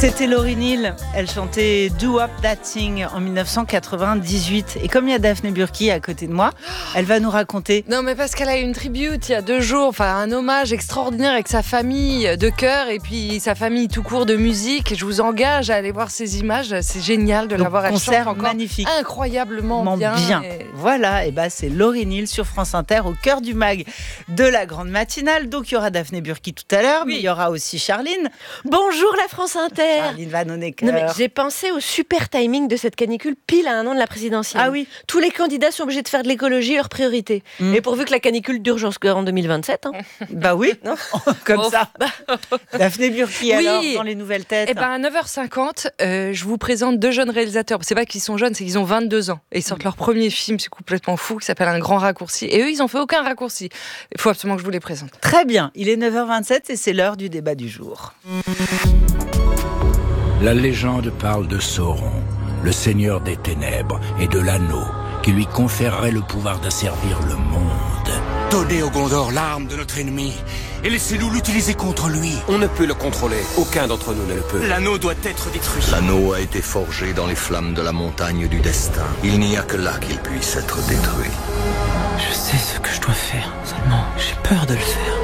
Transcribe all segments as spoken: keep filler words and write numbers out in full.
C'était Lauryn Hill, elle chantait Do Up That Thing en dix-neuf cent quatre-vingt-dix-huit. Et comme il y a Daphné Burki à côté de moi, elle va nous raconter. Non mais parce qu'elle a eu une tribute il y a deux jours, enfin un hommage extraordinaire avec sa famille de cœur et puis sa famille tout court de musique. Je vous engage à aller voir ces images, c'est génial de Donc, la voir. Elle concert chante encore magnifique. Incroyablement bien. bien. Et... Voilà, et bah c'est Lauryn Hill sur France Inter au cœur du mag de la grande matinale. Donc il y aura Daphné Burki tout à l'heure, oui. mais il y aura aussi Charline. Bonjour la France Inter. Charline Van Honecker. Non, mais j'ai pensé au super timing de cette canicule pile à un an de la présidentielle. Ah oui. Tous les candidats sont obligés de faire de l'écologie leur priorité. Mmh. Et pourvu que la canicule dure jusqu'en deux mille vingt-sept. Hein. Bah oui, non comme oh. ça. Daphné Burki, oui. alors, dans les nouvelles têtes. Eh ben, à neuf heures cinquante, euh, je vous présente deux jeunes réalisateurs. C'est pas qu'ils sont jeunes, c'est qu'ils ont vingt-deux ans. Et ils sortent mmh. leur premier film, c'est complètement fou, qui s'appelle Un grand raccourci. Et eux, ils n'ont fait aucun raccourci. Il faut absolument que je vous les présente. Très bien, il est neuf heures vingt-sept et c'est l'heure du débat du jour. La légende parle de Sauron, le seigneur des ténèbres, et de l'anneau qui lui conférerait le pouvoir d'asservir le monde. Donnez au Gondor l'arme de notre ennemi et laissez-nous l'utiliser contre lui. On ne peut le contrôler, aucun d'entre nous ne le peut. L'anneau doit être détruit. L'anneau a été forgé dans les flammes de la montagne du destin. Il n'y a que là qu'il puisse être détruit. Je sais ce que je dois faire, seulement j'ai peur de le faire.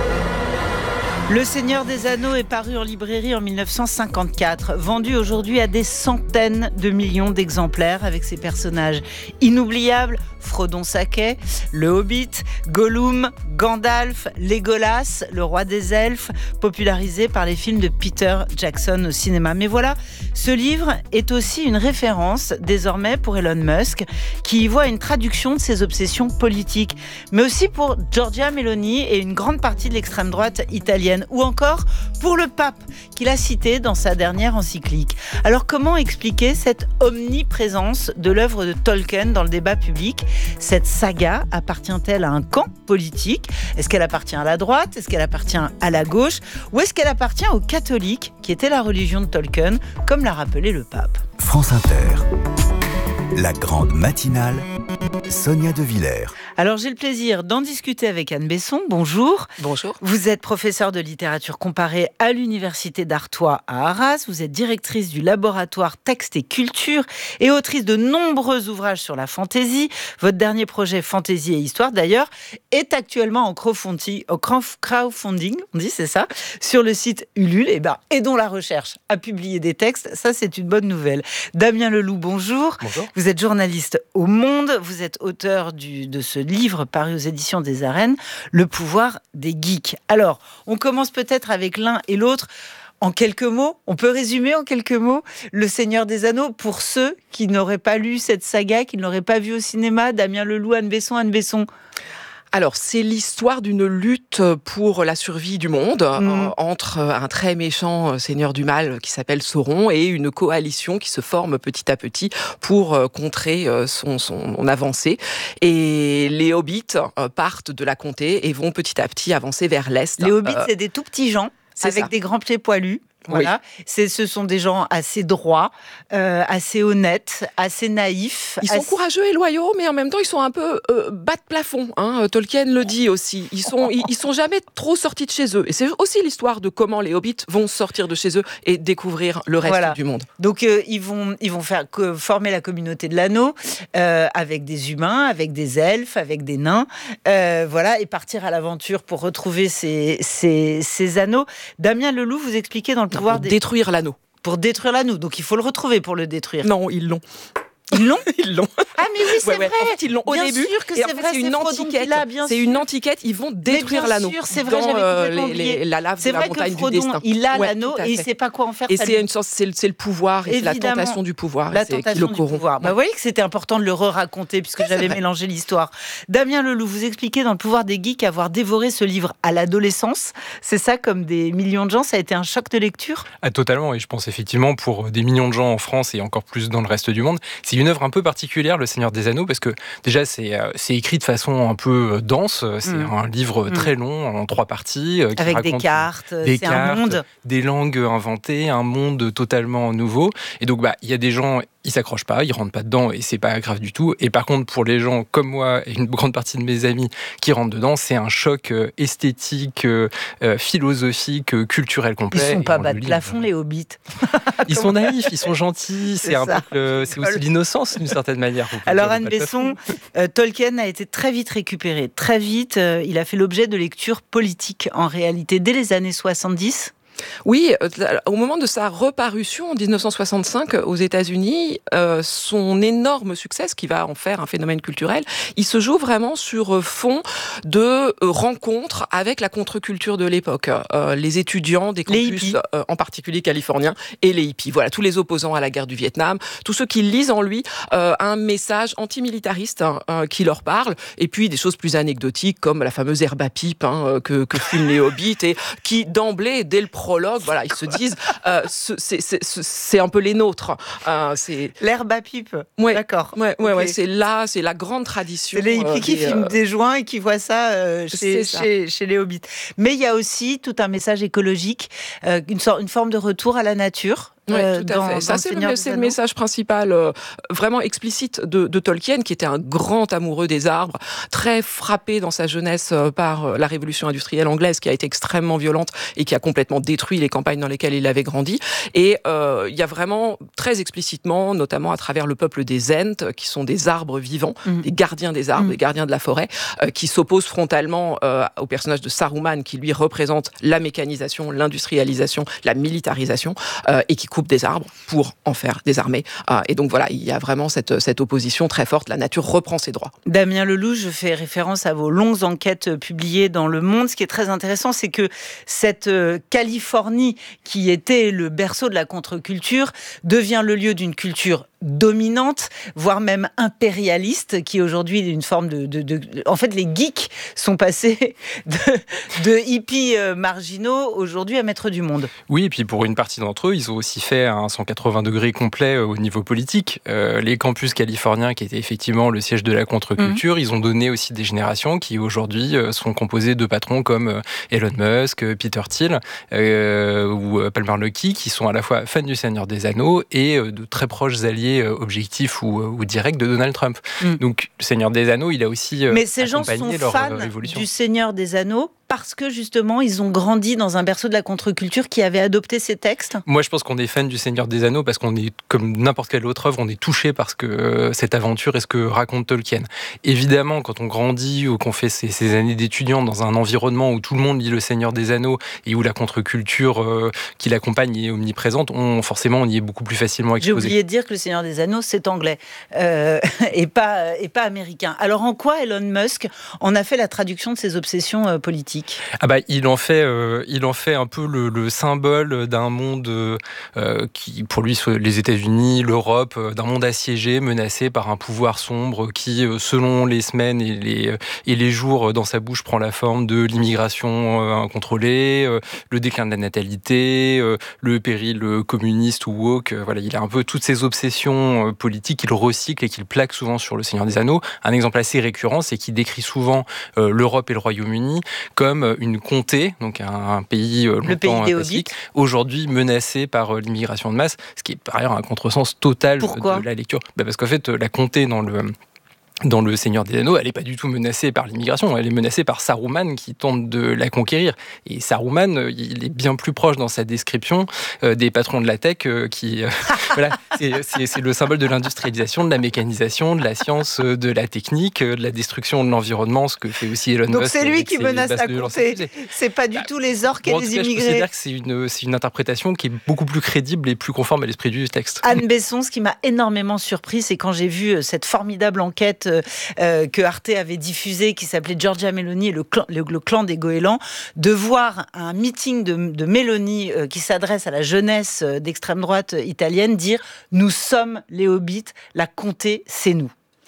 Le Seigneur des Anneaux est paru en librairie en dix-neuf cent cinquante-quatre, vendu aujourd'hui à des centaines de millions d'exemplaires avec ses personnages inoubliables, Frodon Sacquet, le Hobbit, Gollum, Gandalf, Legolas, le roi des elfes, popularisé par les films de Peter Jackson au cinéma. Mais voilà, ce livre est aussi une référence désormais pour Elon Musk, qui y voit une traduction de ses obsessions politiques, mais aussi pour Giorgia Meloni et une grande partie de l'extrême droite italienne, ou encore pour le pape, qu'il a cité dans sa dernière encyclique. Alors comment expliquer cette omniprésence de l'œuvre de Tolkien dans le débat public ? Cette saga appartient-elle à un camp politique ? Est-ce qu'elle appartient à la droite ? Est-ce qu'elle appartient à la gauche ? Ou est-ce qu'elle appartient aux catholiques, qui était la religion de Tolkien, comme l'a rappelé le pape ? France Inter, la grande matinale, Sonia De Villers. Alors j'ai le plaisir d'en discuter avec Anne Besson. Bonjour. Bonjour. Vous êtes professeure de littérature comparée à l'Université d'Artois à Arras. Vous êtes directrice du laboratoire Texte et Culture et autrice de nombreux ouvrages sur la fantaisie. Votre dernier projet Fantaisie et Histoire, d'ailleurs, est actuellement en crowdfunding, au crowdfunding, on dit, c'est ça, sur le site Ulule, et, ben, et dont la recherche a publié des textes. Ça, c'est une bonne nouvelle. Damien Leloup, bonjour. Bonjour. Vous êtes journaliste au Monde. Vous êtes auteur du, de ce livre paru aux éditions des Arènes, Le pouvoir des geeks. Alors, on commence peut-être avec l'un et l'autre. En quelques mots, on peut résumer en quelques mots Le Seigneur des Anneaux pour ceux qui n'auraient pas lu cette saga, qui ne l'auraient pas vu au cinéma. Damien Leloup, Anne Besson, Anne Besson. Alors, c'est l'histoire d'une lutte pour la survie du monde mmh. euh, entre un très méchant seigneur du mal qui s'appelle Sauron et une coalition qui se forme petit à petit pour euh, contrer euh, son, son avancée. Et les hobbits euh, partent de la comté et vont petit à petit avancer vers l'est. Les hobbits, euh, c'est des tout petits gens avec ça. des grands pieds poilus. Voilà, oui. c'est, ce sont des gens assez droits, euh, assez honnêtes, assez naïfs. Ils sont assez... courageux et loyaux, mais en même temps, ils sont un peu euh, bas de plafond. Hein. Tolkien le dit aussi. Ils sont, ils, ils sont jamais trop sortis de chez eux. Et c'est aussi l'histoire de comment les hobbits vont sortir de chez eux et découvrir le reste voilà. du monde. Donc, euh, ils vont, ils vont faire que, former la communauté de l'anneau euh, avec des humains, avec des elfes, avec des nains, euh, voilà, et partir à l'aventure pour retrouver ces, ces, ces anneaux. Damien Leloup, vous expliquez dans le pouvoir pour des... détruire l'anneau. Pour détruire l'anneau, donc il faut le retrouver pour le détruire. Non, ils l'ont. Ils l'ont Ils l'ont. Ah mais oui, c'est ouais, ouais. vrai. En fait, ils l'ont au bien début. Sûr que et en c'est fait, vrai, c'est une antiquette. Là, bien c'est sûr. une antiquette. Ils vont détruire l'anneau. Sûr, c'est vrai, dans j'avais euh, complètement les, oublié. les, la lave c'est de la vrai montagne que Frodon, du destin. il a ouais, l'anneau et il ne sait pas quoi en faire. Et c'est une sorte, c'est le, c'est le pouvoir, et c'est la tentation du pouvoir, la c'est tentation qui le du corrompt. pouvoir. Bah, vous voyez que c'était important de le re-raconter puisque ouais, j'avais mélangé l'histoire. Damien Leloup, vous expliquez dans le pouvoir des geeks avoir dévoré ce livre à l'adolescence. C'est ça, comme des millions de gens, ça a été un choc de lecture. Ah, totalement. Et je pense effectivement pour des millions de gens en France et encore plus dans le reste du monde, c'est une œuvre un peu particulière, Le Seigneur des Anneaux, parce que déjà c'est c'est écrit de façon un peu dense. C'est mmh. un livre mmh. très long en trois parties qui avec raconte des cartes, des c'est cartes, un monde, des langues inventées, un monde totalement nouveau. Et donc bah il y a des gens ils s'accrochent pas, ils rentrent pas dedans et c'est pas grave du tout. Et par contre, pour les gens comme moi et une grande partie de mes amis qui rentrent dedans, c'est un choc esthétique, euh, philosophique, culturel complet. Ils sont pas bas de plafond, les hobbits. Ils sont naïfs, ils sont gentils. C'est, c'est, un peu le, c'est aussi l'innocence d'une certaine manière. Alors Anne Besson, euh, Tolkien a été très vite récupéré. Très vite, euh, il a fait l'objet de lectures politiques en réalité dès les années soixante-dix. Oui, au moment de sa reparution en dix-neuf cent soixante-cinq aux États-Unis, euh, son énorme succès, ce qui va en faire un phénomène culturel, il se joue vraiment sur fond de rencontres avec la contre-culture de l'époque. Euh, les étudiants des campus, euh, en particulier californiens, et les hippies. Voilà, tous les opposants à la guerre du Vietnam, tous ceux qui lisent en lui euh, un message antimilitariste hein, euh, qui leur parle, et puis des choses plus anecdotiques comme la fameuse herbe à pipe hein, que, que fument les hobbits, et qui d'emblée, dès le prologue, voilà, ils se disent, euh, c'est, c'est, c'est un peu les nôtres. Euh, c'est l'herbe à pipe. Ouais, d'accord. Ouais, ouais, okay. ouais, c'est là, c'est la grande tradition. C'est les hippies euh, qui des, fument euh... des joints et qui voient ça, euh, chez, ça. Chez, chez les hobbits. Mais il y a aussi tout un message écologique, euh, une sorte, une forme de retour à la nature. Oui, euh, tout à dans, fait. dans Ça, le c'est, le, c'est le message principal, euh, vraiment explicite de, de Tolkien, qui était un grand amoureux des arbres, très frappé dans sa jeunesse euh, par euh, la révolution industrielle anglaise, qui a été extrêmement violente et qui a complètement détruit les campagnes dans lesquelles il avait grandi. Et euh, il y a vraiment, très explicitement, notamment à travers le peuple des Ents, qui sont des arbres vivants, mmh. des gardiens des arbres, mmh. des gardiens de la forêt, euh, qui s'opposent frontalement euh, au personnage de Saruman, qui lui représente la mécanisation, l'industrialisation, la militarisation, euh, et qui coupe des arbres pour en faire des armées. Euh, et donc voilà, il y a vraiment cette, cette opposition très forte. La nature reprend ses droits. Damien Lelouch, je fais référence à vos longues enquêtes publiées dans Le Monde. Ce qui est très intéressant, c'est que cette euh, Californie, qui était le berceau de la contre-culture, devient le lieu d'une culture dominante, voire même impérialiste, qui aujourd'hui est une forme de, de, de... En fait, les geeks sont passés de, de hippies euh, marginaux aujourd'hui à maître du monde. Oui, et puis pour une partie d'entre eux, ils ont aussi fait un cent quatre-vingts degrés complet au niveau politique. Euh, les campus californiens, qui étaient effectivement le siège de la contre-culture, mmh. ils ont donné aussi des générations qui aujourd'hui euh, sont composées de patrons comme euh, Elon Musk, Peter Thiel euh, ou euh, Palmer Luckey, qui sont à la fois fans du Seigneur des Anneaux et euh, de très proches alliés objectifs ou, ou directs de Donald Trump. Mm. Donc, le Seigneur des Anneaux, il a aussi Mais ces gens sont leur fans évolution. Du Seigneur des Anneaux parce que, justement, ils ont grandi dans un berceau de la contre-culture qui avait adopté ces textes. Moi, je pense qu'on est fan du Seigneur des Anneaux parce qu'on est, comme n'importe quelle autre œuvre, on est touché par ce que, euh, cette aventure et ce que raconte Tolkien. Évidemment, quand on grandit ou qu'on fait ces, ces années d'étudiant dans un environnement où tout le monde lit le Seigneur des Anneaux et où la contre-culture euh, qui l'accompagne est omniprésente, on, forcément, on y est beaucoup plus facilement exposé. J'ai oublié de dire que le Seigneur des Anneaux, c'est anglais euh, et, pas, et pas américain. Alors, en quoi Elon Musk en a fait la traduction de ses obsessions euh, politiques ? Ah bah, il en fait, euh, il en fait un peu le, le symbole d'un monde euh, qui, pour lui, les États-Unis, l'Europe, euh, d'un monde assiégé, menacé par un pouvoir sombre qui, euh, selon les semaines et les, et les jours, dans sa bouche, prend la forme de l'immigration euh, incontrôlée, euh, le déclin de la natalité, euh, le péril communiste ou woke. Euh, voilà, il a un peu toutes ces obsessions euh, politiques qu'il recycle et qu'il plaque souvent sur le Seigneur des Anneaux. Un exemple assez récurrent, c'est qu'il décrit souvent euh, l'Europe et le Royaume-Uni comme une comté, donc un, un pays euh, longtemps pacifique, aujourd'hui menacé par euh, l'immigration de masse, ce qui est par ailleurs un contresens total Pourquoi de la lecture. Bah parce qu'en fait, la comté dans le Dans le Seigneur des Anneaux, elle n'est pas du tout menacée par l'immigration, elle est menacée par Saruman qui tente de la conquérir. Et Saruman, il est bien plus proche dans sa description euh, des patrons de la tech euh, qui... Euh, voilà, c'est, c'est, c'est le symbole de l'industrialisation, de la mécanisation, de la science, de la technique, de la destruction de l'environnement, ce que fait aussi Elon Musk. Donc c'est lui qui menace la comté, c'est pas du bah, tout les orques et bon, les cas, immigrés. Je considère que c'est une, c'est une interprétation qui est beaucoup plus crédible et plus conforme à l'esprit du texte. Anne Besson, ce qui m'a énormément surpris, c'est quand j'ai vu cette formidable enquête Euh, que Arte avait diffusé, qui s'appelait Giorgia Meloni et le clan, le, le clan des goélands, de voir un meeting de, de Meloni euh, qui s'adresse à la jeunesse euh, d'extrême droite italienne dire « Nous sommes les hobbits, la comté, c'est nous ».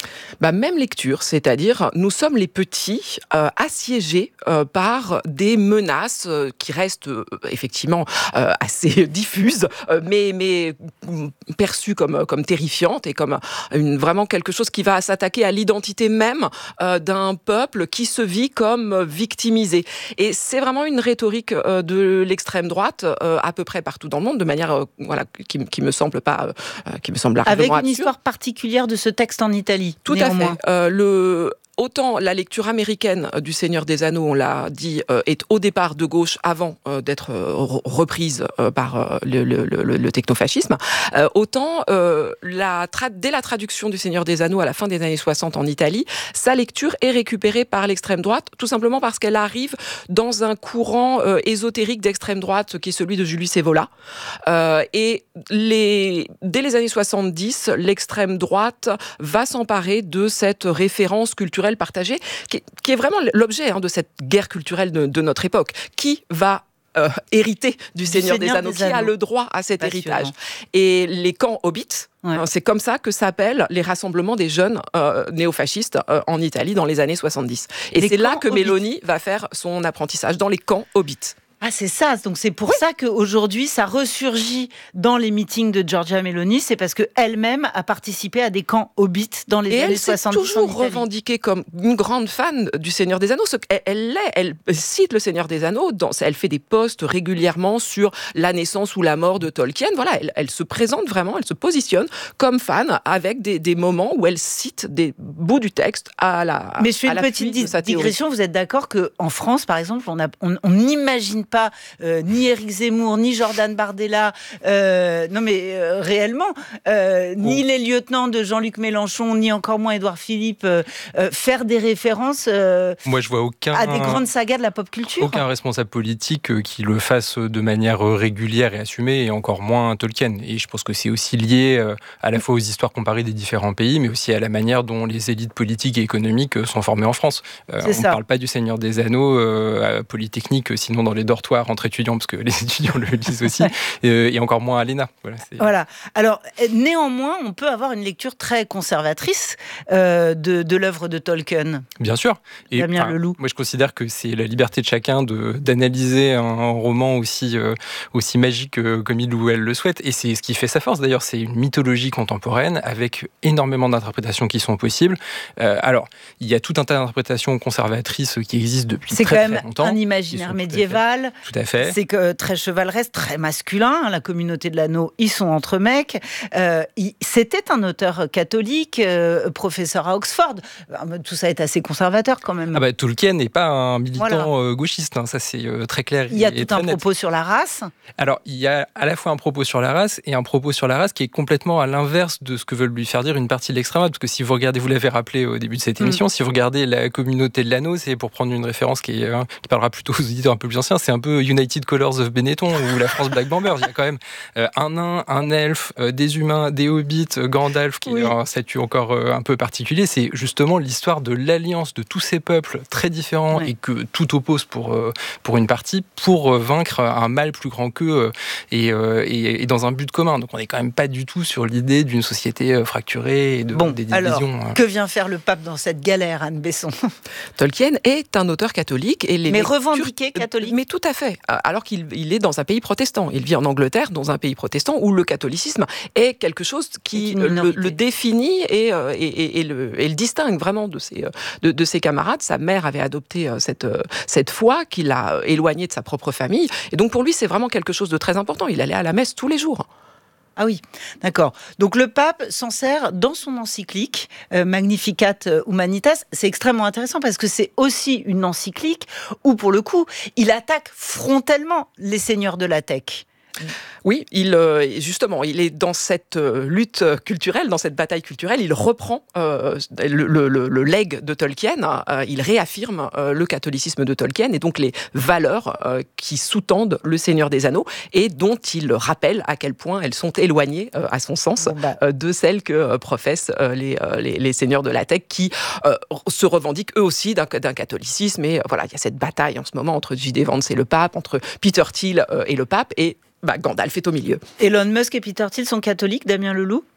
Bah, même lecture, c'est-à-dire nous sommes les petits euh, assiégés euh, par des menaces euh, qui restent euh, effectivement euh, assez diffuses, euh, mais, mais perçues comme, comme terrifiantes et comme une, vraiment quelque chose qui va s'attaquer à l'identité même euh, d'un peuple qui se vit comme victimisé. Et c'est vraiment une rhétorique euh, de l'extrême droite euh, à peu près partout dans le monde, de manière euh, voilà, qui, qui me semble pas, euh, qui me semble Avec une absurde. histoire particulière de ce texte en Italie. Tout néanmoins. à fait. Euh, le... Autant la lecture américaine du Seigneur des Anneaux, on l'a dit, euh, est au départ de gauche avant euh, d'être euh, reprise euh, par euh, le, le, le, le technofascisme, euh, autant euh, la tra- dès la traduction du Seigneur des Anneaux à la fin des années soixante en Italie, sa lecture est récupérée par l'extrême droite, tout simplement parce qu'elle arrive dans un courant euh, ésotérique d'extrême droite qui est celui de Julius Evola. Euh, et les, dès les années soixante-dix, l'extrême droite va s'emparer de cette référence culturelle partagée, qui est, qui est vraiment l'objet hein, de cette guerre culturelle de, de notre époque. Qui va euh, hériter du, du Seigneur, Seigneur des Anneaux, des Qui Anneaux. a le droit à cet héritage? Et les camps hobbits, ouais. hein, c'est comme ça que s'appellent les rassemblements des jeunes euh, néofascistes euh, en Italie dans les années soixante-dix. Et les c'est là que hobbits. Mélanie va faire son apprentissage, dans les camps hobbits. Ah, c'est ça. Donc, c'est pour oui. ça qu'aujourd'hui, ça ressurgit dans les meetings de Giorgia Meloni. C'est parce qu'elle-même a participé à des camps hobbits dans les et années soixante-dix. Et elle s'est toujours revendiquée comme une grande fan du Seigneur des Anneaux. Elle, elle l'est. Elle cite le Seigneur des Anneaux. Dans, elle fait des posts régulièrement sur la naissance ou la mort de Tolkien. Voilà, elle, elle se présente vraiment, elle se positionne comme fan avec des, des moments où elle cite des bouts du texte à la Mais je fais une petite digression. Vous êtes d'accord qu'en France, par exemple, on n'imagine pas pas euh, ni Éric Zemmour, ni Jordan Bardella, euh, non mais euh, réellement, euh, oh. ni les lieutenants de Jean-Luc Mélenchon, ni encore moins Édouard Philippe, euh, euh, faire des références euh, Moi, je vois aucun, à des grandes sagas de la pop culture. Aucun responsable politique euh, qui le fasse de manière régulière et assumée, et encore moins Tolkien. Et je pense que c'est aussi lié euh, à la fois aux histoires comparées des différents pays, mais aussi à la manière dont les élites politiques et économiques euh, sont formées en France. Euh, on ne parle pas du Seigneur des Anneaux euh, à Polytechnique, sinon dans les dortoirs entre étudiants, parce que les étudiants le lisent aussi, et, et encore moins à l'E N A. Voilà, c'est... voilà. Alors, néanmoins, on peut avoir une lecture très conservatrice euh, de, de l'œuvre de Tolkien. Bien sûr. Et, Damien Leloup. Moi, je considère que c'est la liberté de chacun de, d'analyser un roman aussi, euh, aussi magique euh, comme il ou elle le souhaite. Et c'est ce qui fait sa force, d'ailleurs. C'est une mythologie contemporaine avec énormément d'interprétations qui sont possibles. Euh, alors, il y a tout un tas d'interprétations conservatrices qui existent depuis c'est très, très longtemps. C'est quand même un imaginaire médiéval. Tout à fait. C'est que très chevaleresque, très masculin. La communauté de l'anneau, ils sont entre mecs. Euh, il, c'était un auteur catholique, euh, professeur à Oxford. Tout ça est assez conservateur quand même. Ah bah, Tolkien n'est pas un militant voilà. euh, gauchiste, hein, ça c'est euh, très clair. Il y a tout un net. propos sur la race. Alors, il y a à la fois un propos sur la race et un propos sur la race qui est complètement à l'inverse de ce que veulent lui faire dire une partie de l'extrême droite. Parce que si vous regardez, vous l'avez rappelé au début de cette émission, mmh. si vous regardez la communauté de l'anneau, c'est pour prendre une référence qui, est, euh, qui parlera plutôt aux auditeurs un peu plus anciens, c'est un peu United Colors of Benetton ou la France Black Bombers. Il y a quand même euh, un nain, un elfe, euh, des humains, des hobbits, euh, Gandalf, qui oui. est un statut encore euh, un peu particulier. C'est justement l'histoire de l'alliance de tous ces peuples très différents oui. et que tout oppose pour, euh, pour une partie, pour euh, vaincre un mal plus grand qu'eux euh, et, euh, et, et dans un but commun. Donc on n'est quand même pas du tout sur l'idée d'une société euh, fracturée et de, bon, des divisions. Alors, euh... que vient faire le pape dans cette galère, Anne Besson? Tolkien est un auteur catholique. Et les mais lectures... revendiqué catholique. Mais tout à fait. Alors qu'il il est dans un pays protestant. Il vit en Angleterre, dans un pays protestant, où le catholicisme est quelque chose qui le, le définit et, et, et, et, le, et le distingue vraiment de ses, de, de ses camarades. Sa mère avait adopté cette, cette foi qui l'a éloigné de sa propre famille. Et donc pour lui, c'est vraiment quelque chose de très important. Il allait à la messe tous les jours. Ah oui, d'accord. Donc le pape s'en sert dans son encyclique euh, Magnificat Humanitas. C'est extrêmement intéressant parce que c'est aussi une encyclique où, pour le coup, il attaque frontalement les seigneurs de la tech. Oui, il, justement, il est dans cette lutte culturelle, dans cette bataille culturelle, il reprend euh, le, le, le legs de Tolkien, euh, il réaffirme euh, le catholicisme de Tolkien et donc les valeurs euh, qui sous-tendent le Seigneur des Anneaux et dont il rappelle à quel point elles sont éloignées, euh, à son sens, bon bah. euh, de celles que euh, professent euh, les, euh, les, les seigneurs de la tech qui euh, se revendiquent eux aussi d'un, d'un catholicisme. Et euh, voilà, il y a cette bataille en ce moment entre J D Vance et le pape, entre Peter Thiel euh, et le pape, et bah, Gandalf est au milieu. Elon Musk et Peter Thiel sont catholiques, Damien Leloup ?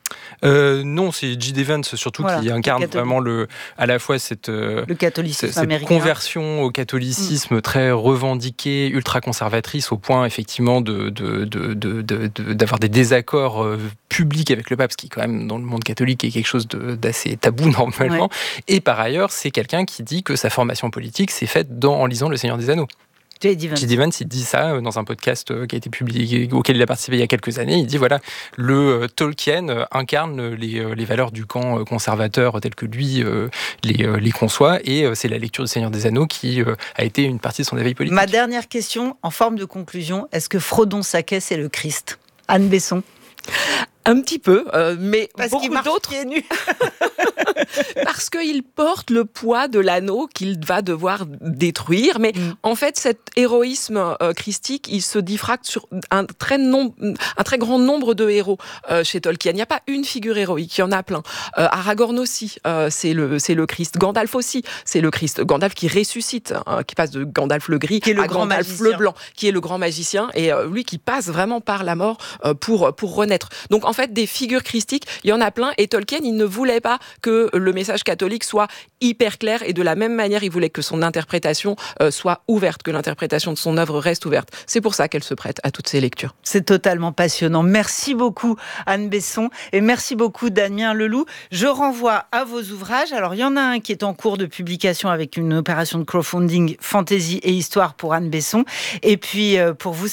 Euh, non, c'est J D. Vance surtout Voilà, qui incarne le vraiment le, à la fois cette, euh, le catholicisme cette américain. conversion au catholicisme mmh. très revendiquée, ultra conservatrice, au point effectivement de, de, de, de, de, de, d'avoir des désaccords euh, publics avec le pape, ce qui quand même dans le monde catholique est quelque chose de, d'assez tabou normalement. Ouais. Et par ailleurs, c'est quelqu'un qui dit que sa formation politique s'est faite dans, en lisant Le Seigneur des Anneaux. J D. Vance, il dit ça dans un podcast qui a été publié, auquel il a participé il y a quelques années. Il dit voilà, le Tolkien incarne les, les valeurs du camp conservateur tel que lui les, les conçoit, et c'est la lecture du Seigneur des Anneaux qui a été une partie de son éveil politique. Ma dernière question, en forme de conclusion, est-ce que Frodon Sacquet c'est le Christ? Anne Besson. Un petit peu, euh, mais Parce beaucoup qu'il marche d'autres. pieds nus. Parce qu'il porte le poids de l'anneau qu'il va devoir détruire. Mais mm. en fait, cet héroïsme euh, christique, il se diffracte sur un très, nom- un très grand nombre de héros euh, chez Tolkien. Il n'y a pas une figure héroïque, il y en a plein. Euh, Aragorn aussi, euh, c'est, le, c'est le Christ. Gandalf aussi, c'est le Christ. Gandalf qui ressuscite, hein, qui passe de Gandalf le gris qui est le à grand Gandalf magicien. le blanc, qui est le grand magicien. Et euh, lui qui passe vraiment par la mort euh, pour, pour renaître. Donc en fait, des figures christiques, il y en a plein. Et Tolkien, il ne voulait pas que le message catholique soit hyper clair, et de la même manière, il voulait que son interprétation euh, soit ouverte, que l'interprétation de son œuvre reste ouverte. C'est pour ça qu'elle se prête à toutes ces lectures. C'est totalement passionnant. Merci beaucoup Anne Besson et merci beaucoup Damien Leloup. Je renvoie à vos ouvrages. Alors il y en a un qui est en cours de publication avec une opération de crowdfunding fantasy et histoire pour Anne Besson. Et puis pour vous,